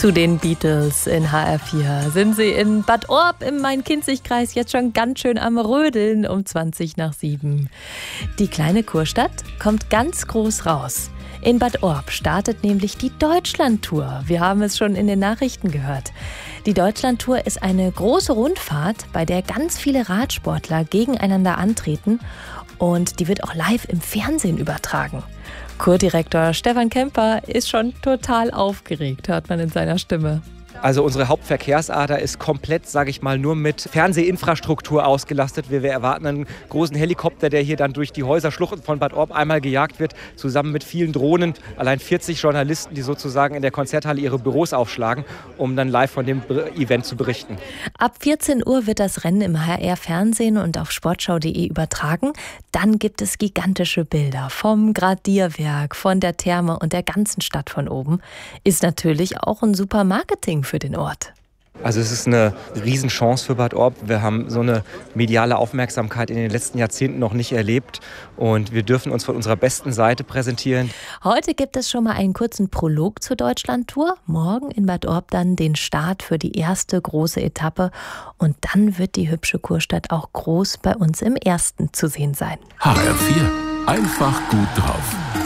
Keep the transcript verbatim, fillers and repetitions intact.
Zu den Beatles in H R vier sind sie in Bad Orb im Main-Kinzig-Kreis jetzt schon ganz schön am Rödeln um zwanzig nach sieben. Die kleine Kurstadt kommt ganz groß raus. In Bad Orb startet nämlich die Deutschlandtour. Wir haben es schon in den Nachrichten gehört. Die Deutschlandtour ist eine große Rundfahrt, bei der ganz viele Radsportler gegeneinander antreten. Und die wird auch live im Fernsehen übertragen. Kurdirektor Stefan Kemper ist schon total aufgeregt, hört man in seiner Stimme. Also unsere Hauptverkehrsader ist komplett, sage ich mal, nur mit Fernsehinfrastruktur ausgelastet. Wir, wir erwarten einen großen Helikopter, der hier dann durch die Häuserschluchten von Bad Orb einmal gejagt wird, zusammen mit vielen Drohnen. Allein vierzig Journalisten, die sozusagen in der Konzerthalle ihre Büros aufschlagen, um dann live von dem Event zu berichten. Ab vierzehn Uhr wird das Rennen im H R-Fernsehen und auf sportschau punkt de übertragen. Dann gibt es gigantische Bilder vom Gradierwerk, von der Therme und der ganzen Stadt von oben. Ist natürlich auch ein super Marketing für den Ort. Also es ist eine Riesenchance für Bad Orb. Wir haben so eine mediale Aufmerksamkeit in den letzten Jahrzehnten noch nicht erlebt und wir dürfen uns von unserer besten Seite präsentieren. Heute gibt es schon mal einen kurzen Prolog zur Deutschlandtour. Morgen in Bad Orb dann den Start für die erste große Etappe und dann wird die hübsche Kurstadt auch groß bei uns im Ersten zu sehen sein. H R vier. Einfach gut drauf.